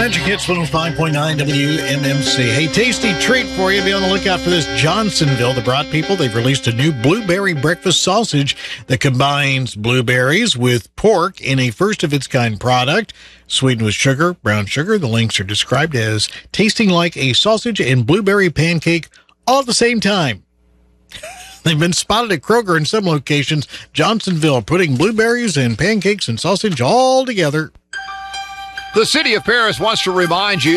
Magic Hits 105.9 WMMC. Hey, tasty treat for you. Be on the lookout for this. Johnsonville, the Brat people, they've released a new blueberry breakfast sausage that combines blueberries with pork in a first-of-its-kind product. Sweetened with sugar, brown sugar. The links are described as tasting like a sausage and blueberry pancake all at the same time. They've been spotted at Kroger in some locations. Johnsonville, putting blueberries and pancakes and sausage all together. The City of Paris wants to remind you